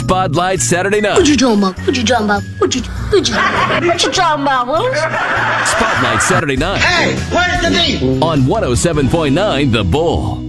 Spotlight Saturday night. What you talking about? What you talking about? What you talking about, Willis? Spotlight Saturday night. Hey, where's the beef? On 107.9 The Bull.